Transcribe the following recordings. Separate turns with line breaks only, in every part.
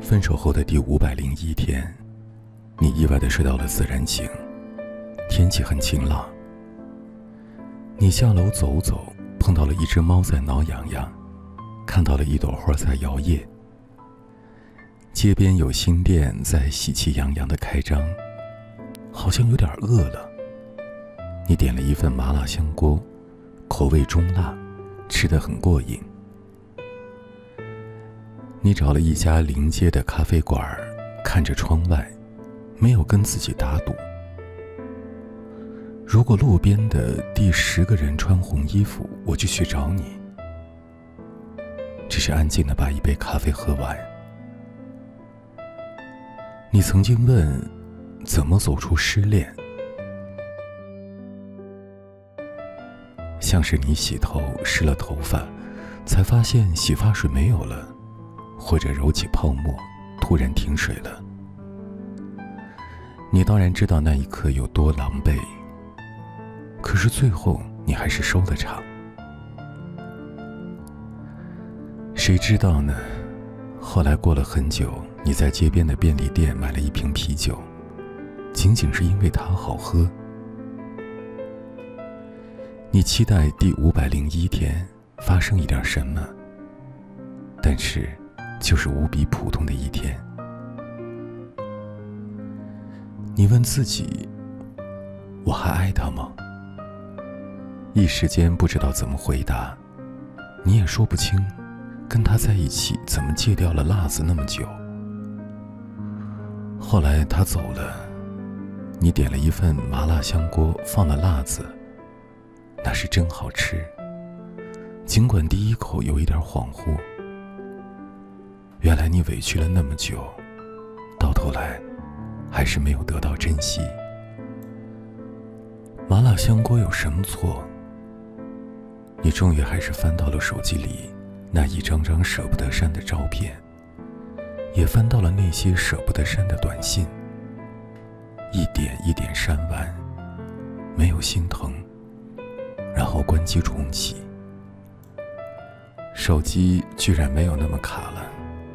分手后的第501天，你意外地睡到了自然醒，天气很晴朗。你下楼走走，碰到了一只猫在挠痒痒，看到了一朵花在摇曳。街边有新店在喜气洋洋地开张，好像有点饿了。你点了一份麻辣香锅，口味中辣，吃得很过瘾。你找了一家临街的咖啡馆，看着窗外，没有跟自己打赌。如果路边的第10个人穿红衣服，我就去找你。只是安静地把一杯咖啡喝完。你曾经问，怎么走出失恋？像是你洗头湿了头发，才发现洗发水没有了，或者揉起泡沫，突然停水了。你当然知道那一刻有多狼狈，可是最后你还是收了场。谁知道呢？后来过了很久，你在街边的便利店买了一瓶啤酒，仅仅是因为它好喝。你期待第501天发生一点什么，但是就是无比普通的一天。你问自己，我还爱他吗？一时间不知道怎么回答，你也说不清跟他在一起怎么戒掉了辣子那么久。后来他走了，你点了一份麻辣香锅，放了辣子，那是真好吃，尽管第一口有一点恍惚。原来你委屈了那么久，到头来还是没有得到珍惜。麻辣香锅有什么错？你终于还是翻到了手机里那一张张舍不得删的照片，也翻到了那些舍不得删的短信，一点一点删完，没有心疼，然后关机重启。手机居然没有那么卡了。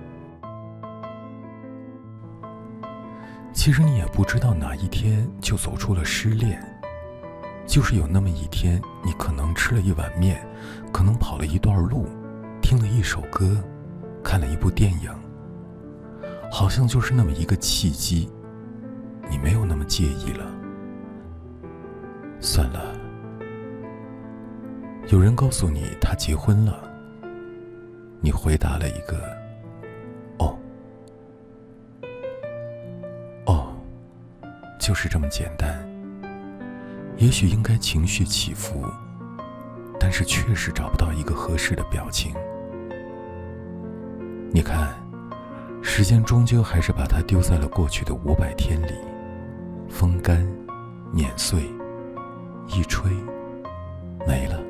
其实你也不知道哪一天就走出了失恋，就是有那么一天，你可能吃了一碗面，可能跑了一段路，听了一首歌，看了一部电影，好像就是那么一个契机，你没有那么介意了。算了，有人告诉你他结婚了，你回答了一个就是这么简单。也许应该情绪起伏，但是确实找不到一个合适的表情。你看，时间终究还是把它丢在了过去的500天里，风干碾碎，一吹没了。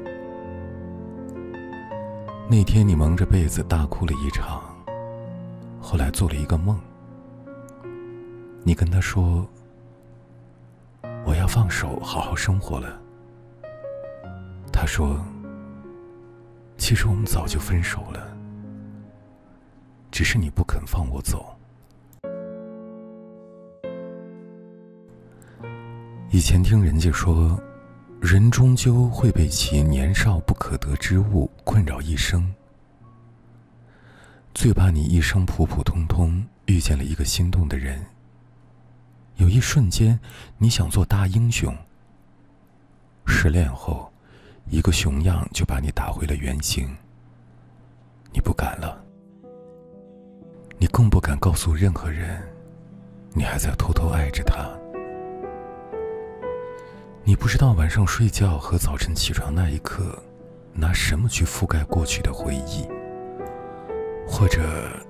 那天你蒙着被子大哭了一场，后来做了一个梦，你跟他说，我要放手好好生活了。他说，其实我们早就分手了，只是你不肯放我走。以前听人家说，人终究会被其年少不可得之物困扰一生。最怕你一生普普通通遇见了一个心动的人，有一瞬间你想做大英雄，失恋后一个熊样就把你打回了原形。你不敢了，你更不敢告诉任何人你还在偷偷爱着他。你不知道晚上睡觉和早晨起床那一刻拿什么去覆盖过去的回忆，或者